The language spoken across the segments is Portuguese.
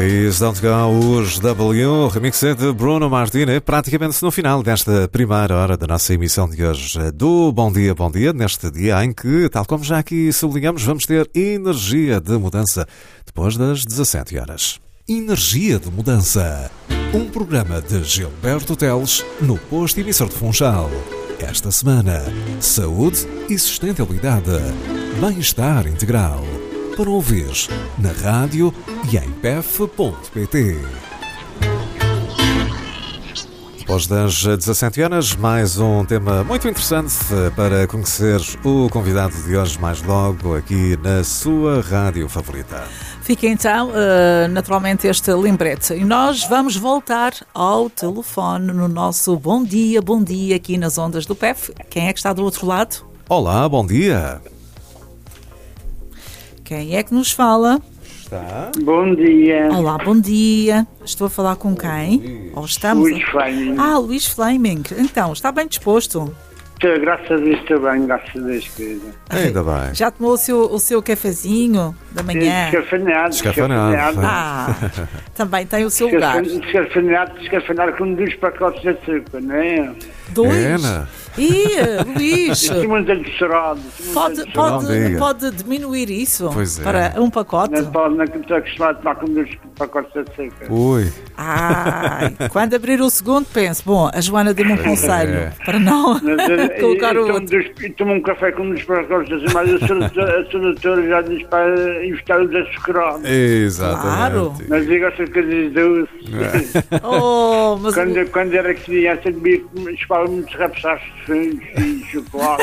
Please Don't Go, os W, remix de Bruno Martini, praticamente no final desta primeira hora da nossa emissão de hoje do Bom Dia, Bom Dia, neste dia em que, tal como já aqui sublinhamos, vamos ter energia de mudança depois das 17 horas. Energia de Mudança, um programa de Gilberto Teles no posto emissor de Funchal. Esta semana, saúde e sustentabilidade, bem-estar integral. Para ouvir na rádio e em pef.pt. Depois das 17 horas, mais um tema muito interessante para conhecer o convidado de hoje mais logo aqui na sua rádio favorita. Fica então, naturalmente, este lembrete. E nós vamos voltar ao telefone no nosso Bom Dia, aqui nas ondas do PEF. Quem é que está do outro lado? Olá, bom dia. Quem é que nos fala? Está? Bom dia. Olá, bom dia. Estou a falar com quem? Ou estamos Luís Fleming. Luís Fleming. Então, está bem disposto? Graças a Deus estou bem, graças a Deus, querida. Ainda bem. Já tomou o seu cafezinho da manhã? Descafeinado. Também tem o seu lugar. Descafeinado com 2 pacotes de açúcar, não é? 2? Luís, Estou muito alcoçarado. pode diminuir isso Pois é. para um pacote? Não estou acostumado a tomar com 2 pacotes de açúcar. Ui. Quando abrir o segundo, penso, bom, a Joana deu-me um conselho para não colocar o outro. Tomo um café com 2 pacotes de açúcar, mas a sua doutora já diz para evitar os açucarados. Exatamente. Claro. Mas eu gosto de coisas doces. Mas Quando era criança, devia chupar muitos rapsaços de fungos e chocolate.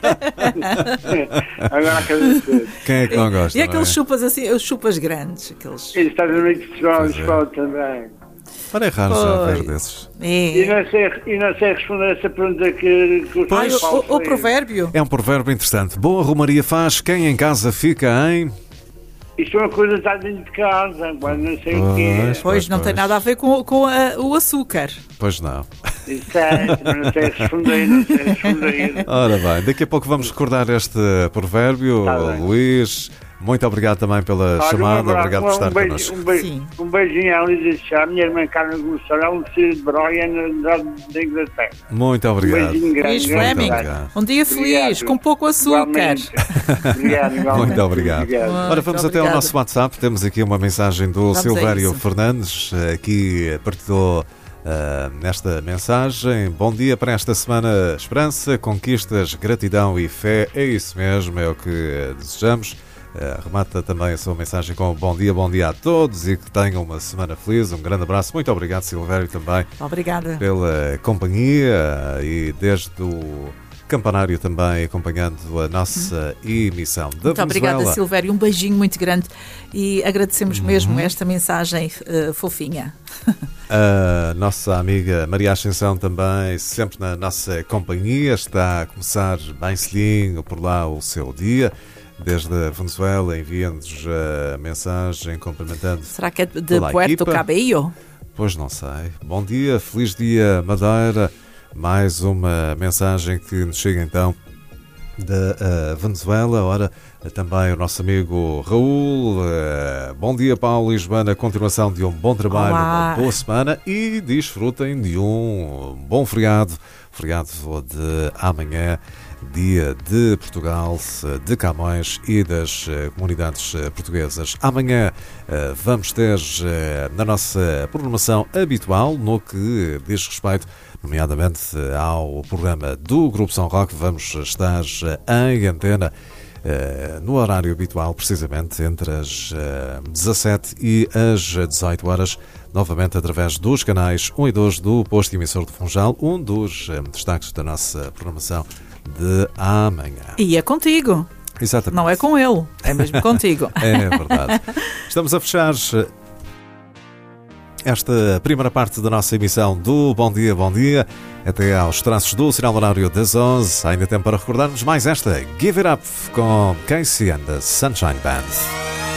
Agora Quem é que não gosta? e aqueles não é? chupas assim, os chupas grandes, aqueles. Eles estão no meio de pessoal, Pois é. escola também. Para é raro já Pois. ver desses. E não sei responder essa pergunta que o O provérbio. É um provérbio interessante. Boa romaria faz, quem em casa fica em... Isto é uma coisa que está dentro de casa, agora não sei o que é. Pois, não tem nada a ver com o açúcar. Pois não. Não sei responder. Ora bem, daqui a pouco vamos recordar este provérbio. Tá bem. Luís, muito obrigado também pela chamada. Obrigado por estar connosco. Um beijinho à Luísa Chá, minha irmã Carmen Gonçalves, um filho de Broia da Inglaterra. Muito obrigado. Um beijinho grande. Luís grande. Fleming, obrigado. um dia feliz, Obrigado. com pouco açúcar. Igualmente. Igualmente. Muito obrigado. Ora, vamos até ao obrigado. nosso WhatsApp. Temos aqui uma mensagem do Vamos a Silvério isso. Fernandes, que partilhou nesta mensagem. Bom dia para esta semana. Esperança, conquistas, gratidão e fé. É isso mesmo, é o que desejamos. Remata também a sua mensagem com bom dia a todos e que tenham uma semana feliz. Um grande abraço. Muito obrigado, Silvério, também Obrigada. pela companhia e desde o campanário também acompanhando a nossa emissão da Muito obrigada, Venezuela. Silvério. Um beijinho muito grande e agradecemos mesmo esta mensagem fofinha. A nossa amiga Maria Ascensão também, sempre na nossa companhia, está a começar bem cedinho por lá o seu dia. Desde a Venezuela envia-nos a mensagem cumprimentando. Será que é de toda a Puerto equipa. Cabello? Pois não sei. Bom dia, feliz dia, Madeira. Mais uma mensagem que nos chega então da Venezuela. Ora, também o nosso amigo Raul. Bom dia, Paulo e Joana. Continuação de um bom trabalho, Olá. uma boa semana e desfrutem de um bom feriado. Feriado de amanhã, dia de Portugal, de Camões e das comunidades portuguesas. Amanhã vamos ter na nossa programação habitual, no que diz respeito nomeadamente ao programa do Grupo São Roque, vamos estar em antena no horário habitual, precisamente entre as 17 e as 18 horas, novamente através dos canais 1 e 2 do posto emissor de Funchal, um dos destaques da nossa programação de amanhã. E é contigo. Exatamente. Não é com ele, é mesmo contigo. É verdade. Estamos a fechar esta primeira parte da nossa emissão do Bom Dia, até aos traços do sinal horário das 11. Ainda tempo para recordarmos mais esta Give It Up com Casey and the Sunshine Band.